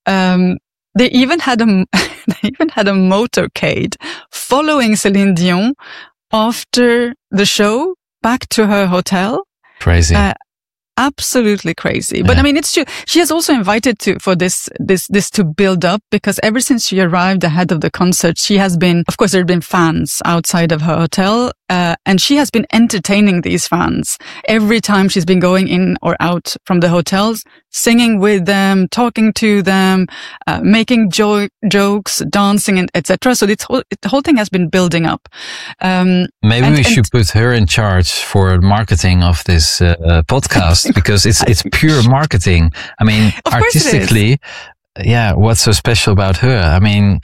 They even had a motorcade following Celine Dion after the show back to her hotel. Crazy. Absolutely crazy. But I mean, it's true. She has also invited for this to build up, because ever since she arrived ahead of the concert, she has been, of course, there have been fans outside of her hotel, and she has been entertaining these fans every time she's been going in or out from the hotels, singing with them, talking to them, making jokes, dancing, and etc. So the whole thing has been building up. Maybe we should put her in charge for marketing of this podcast. Because it's pure marketing. I mean, artistically, what's so special about her? I mean,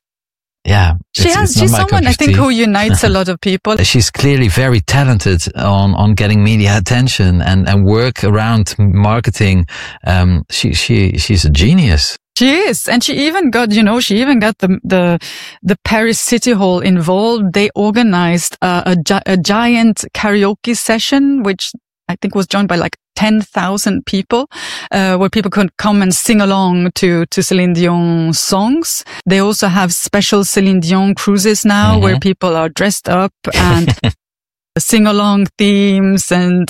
she's someone, I think, who unites a lot of people. She's clearly very talented on getting media attention and work around marketing. She's a genius. She is. And she even got the Paris City Hall involved. They organized a giant karaoke session, which I think was joined by like 10,000 people, where people could come and sing along to Celine Dion songs. They also have special Celine Dion cruises now, where people are dressed up and sing-along themes and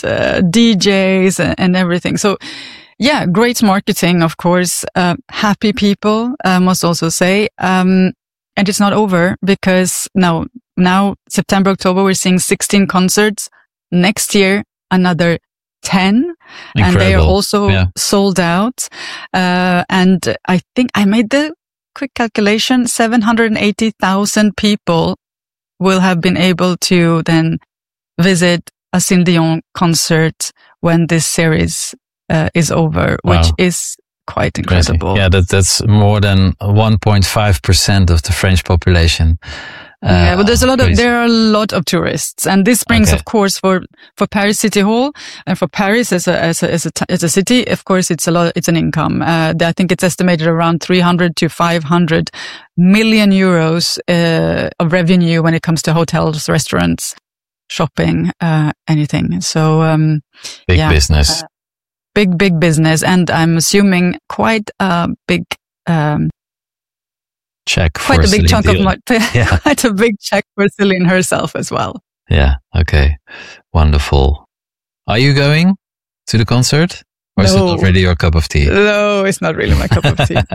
DJs and everything. So, yeah, great marketing, of course. Happy people, must also say. And it's not over, because now September, October, we're seeing 16 concerts. Next year, another 10. Incredible. And they are also sold out. And I think I made the quick calculation, 780,000 people will have been able to then visit a Celine Dion concert when this series is over, which is quite incredible. Crazy. Yeah, that's more than 1.5% of the French population. But there are a lot of tourists, and this brings, of course, for Paris City Hall and for Paris as a city, of course, it's an income. I think it's estimated around 300 to 500 million euros, of revenue when it comes to hotels, restaurants, shopping, anything. So, big business. Big business. And I'm assuming quite a big, check for quite a big Celine chunk Dion. of quite a big check for Celine herself as well. Yeah. Okay. Wonderful. Are you going to the concert, or is it not really your cup of tea? No, it's not really my cup of tea.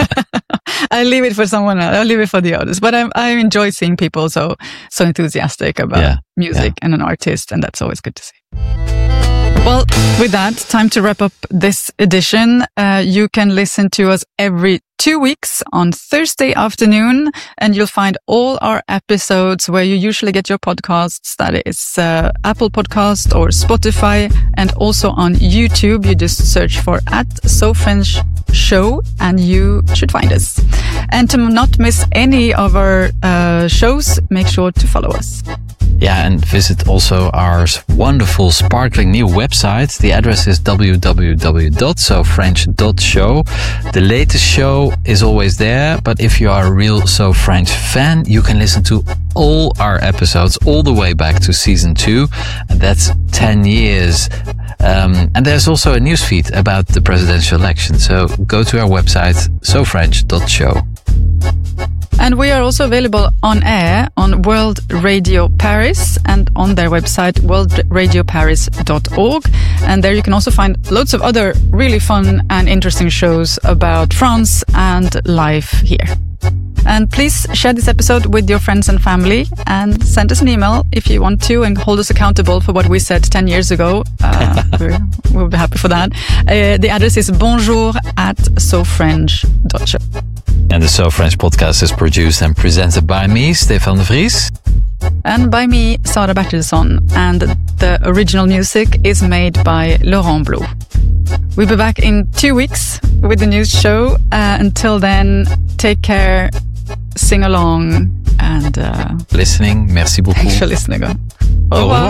I leave it for someone else. I'll leave it for the others. But I enjoy seeing people so enthusiastic about music and an artist, and that's always good to see. Well, with that, time to wrap up this edition. You can listen to us every 2 weeks on Thursday afternoon, and you'll find all our episodes where you usually get your podcasts. That is Apple Podcast or Spotify, and also on YouTube. You just search for @SoFrenchShow and you should find us. And to not miss any of our shows, make sure to follow us. Yeah, and visit also our wonderful, sparkling new website. The address is www.sofrench.show. The latest show is always there, but if you are a real So French fan, you can listen to all our episodes all the way back to season 2, and that's 10 years. And there's also a newsfeed about the presidential election, so go to our website, sofrench.show. And we are also available on air on World Radio Paris and on their website, worldradioparis.org. And there you can also find loads of other really fun and interesting shows about France and life here. And please share this episode with your friends and family, and send us an email if you want to, and hold us accountable for what we said 10 years ago. We'll be happy for that. The address is bonjour@sofrench.show. And the So French podcast is produced and presented by me, Stefan de Vries. And by me, Sara Bertilsson. And the original music is made by Laurent Blou. We'll be back in 2 weeks with the news show. Until then, take care, sing along, and... listening. Merci beaucoup. Thanks for listening. Au revoir.